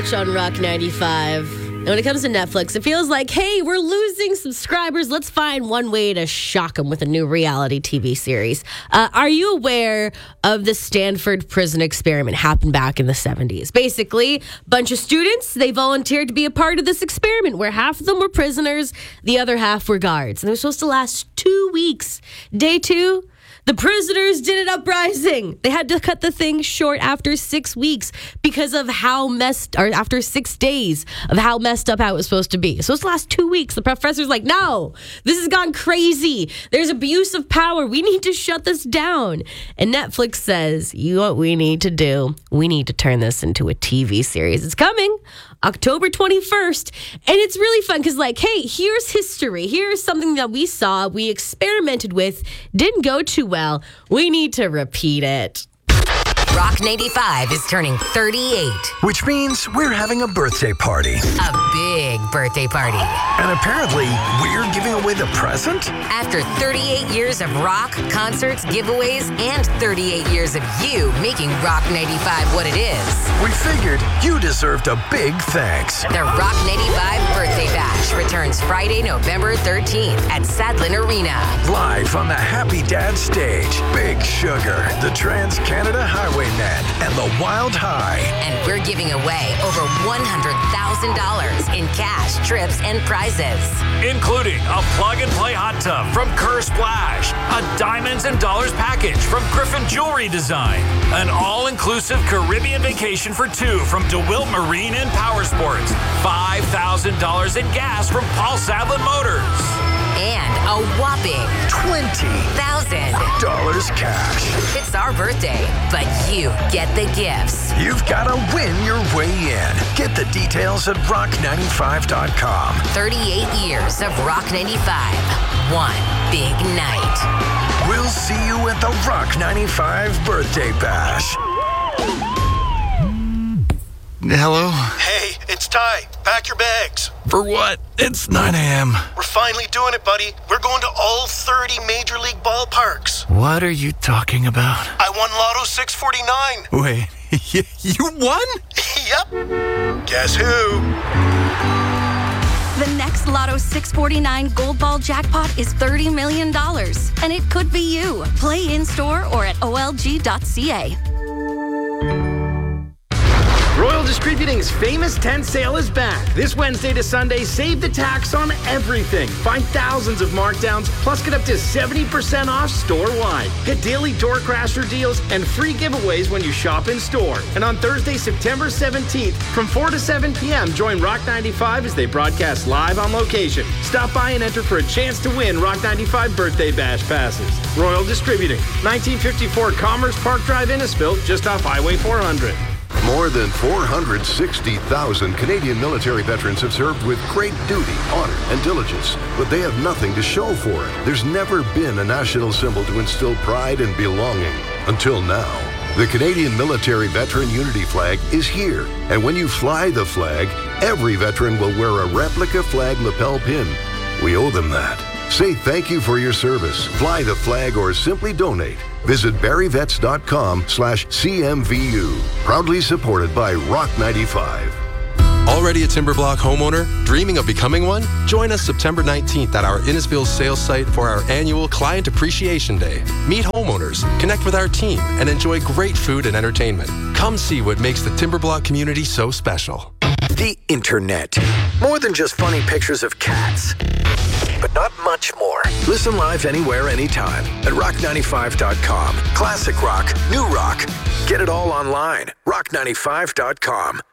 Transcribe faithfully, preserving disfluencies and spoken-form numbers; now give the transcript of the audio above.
On Rock ninety-five. And when it comes to Netflix, it feels like, hey, we're losing subscribers. Let's find one way to shock them with a new reality T V series. Uh, are you aware of the Stanford prison experiment happened back in the seventies? Basically, a bunch of students, they volunteered to be a part of this experiment where half of them were prisoners, the other half were guards. And they were supposed to last two weeks. Day two, the prisoners did an uprising. They had to cut the thing short after six weeks because of how messed, or after six days of how messed up how it was supposed to be. It's supposed to last two weeks. The professor's like, no, this has gone crazy. There's abuse of power. We need to shut this down. And Netflix says, you know what we need to do? We need to turn this into a T V series. It's coming October twenty-first. And it's really fun because, like, hey, here's history. Here's something that we saw, we experimented with, didn't go too well. We need to repeat it. Rock ninety-five is turning thirty-eight. Which means we're having a birthday party. A big birthday party. And apparently, we're giving away the present? After thirty-eight years of rock, concerts, giveaways, and thirty-eight years of you making Rock ninety-five what it is, we figured you deserved a big thanks. The Rock ninety-five Birthday Bash returns Friday, November thirteenth at Sadlin Arena. Live on the Happy Dad stage, Big Sugar, the Trans-Canada Highway Net, and the Wild High. And we're giving away over one hundred thousand dollars in cash, trips, and prizes. Including a plug-and-play hot tub from Kerr Splash, a Diamonds and Dollars package from Griffin Jewelry Design, an all-inclusive Caribbean vacation for two from DeWilt Marine and Power Sports, five thousand dollars in gas from Paul Sadlin Motors. And a whopping twenty thousand dollars cash. It's our birthday, but you get the gifts. You've got to win your way in. Get the details at rock ninety-five dot com. thirty-eight years of Rock ninety-five. One big night. We'll see you at the Rock ninety-five Birthday Bash. Hello? Hey, it's Ty. Pack your bags. For what? It's nine a.m. We're finally doing it, buddy. We're going to all thirty Major League ballparks. What are you talking about? I won Lotto six forty-nine. Wait, you won? Yep. Guess who? The next Lotto six forty-nine Gold Ball jackpot is thirty million dollars. And it could be you. Play in-store or at O L G dot C A. Royal Distributing's famous tent sale is back. This Wednesday to Sunday, save the tax on everything. Find thousands of markdowns, plus get up to seventy percent off store-wide. Get daily door crasher deals and free giveaways when you shop in store. And on Thursday, September seventeenth, from four to seven p.m., join Rock ninety-five as they broadcast live on location. Stop by and enter for a chance to win Rock ninety-five Birthday Bash passes. Royal Distributing, nineteen fifty-four Commerce Park Drive, Innisfil, just off Highway four hundred. More than four hundred sixty thousand Canadian military veterans have served with great duty, honor, and diligence, but they have nothing to show for it. There's never been a national symbol to instill pride and belonging. Until now. The Canadian Military Veteran Unity Flag is here, and when you fly the flag, every veteran will wear a replica flag lapel pin. We owe them that. Say thank you for your service, fly the flag, or simply donate. Visit barryvets.com slash CMVU. Proudly supported by Rock ninety-five. Already a Timberblock homeowner? Dreaming of becoming one? Join us September nineteenth at our Innisfil sales site for our annual Client Appreciation Day. Meet homeowners, connect with our team, and enjoy great food and entertainment. Come see what makes the Timberblock community so special. The Internet. More than just funny pictures of cats. But not much more. Listen live anywhere, anytime at rock ninety-five dot com. Classic rock, new rock. Get it all online. rock ninety-five dot com.